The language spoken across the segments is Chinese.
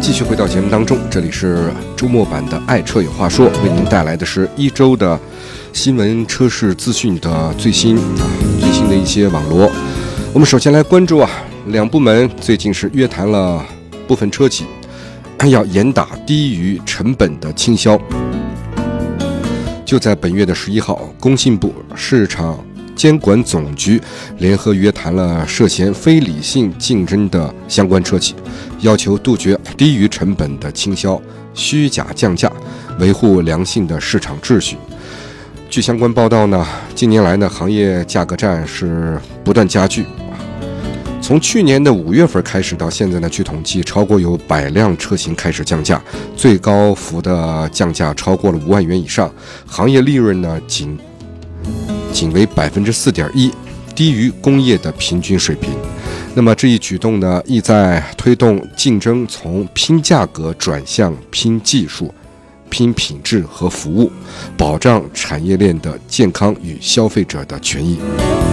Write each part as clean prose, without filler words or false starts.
继续回到节目当中，这里是周末版的爱车有话说，为您带来的是一周的新闻车市资讯的最新的一些网罗。我们首先来关注两部门最近是约谈了部分车企，要严打低于成本的倾销。就在本月的11号，工信部市场监管总局联合约谈了涉嫌非理性竞争的相关车企，要求杜绝低于成本的倾销、虚假降价，维护良性的市场秩序。据相关报道呢，近年来呢，行业价格战是不断加剧。从去年的5月份开始到现在呢，据统计，超过有100辆车型开始降价，最高幅的降价超过了5万元以上，行业利润呢仅为 4.1%， 低于工业的平均水平。那么这一举动呢，意在推动竞争从拼价格转向拼技术、拼品质和服务，保障产业链的健康与消费者的权益。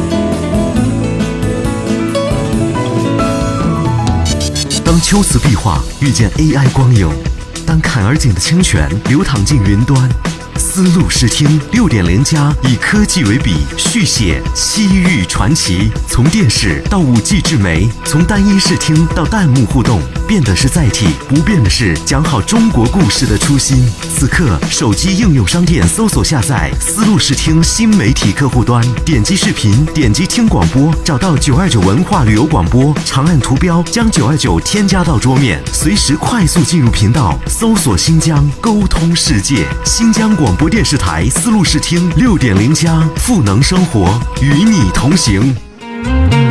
当秋瓷壁画遇见 AI 光影，当坎儿井的清泉流淌进云端，丝路视听 6.0+以科技为笔，续写西域传奇。从电视到5G 智媒，从单一视听到弹幕互动，变的是载体，不变的是讲好中国故事的初心。此刻，手机应用商店搜索下载丝路视听新媒体客户端，点击视频，点击听广播，找到929文化旅游广播，长按图标将929添加到桌面，随时快速进入频道，搜索新疆，沟通世界。新疆广播电视台丝路视听 6.0+，赋能生活，与你同行。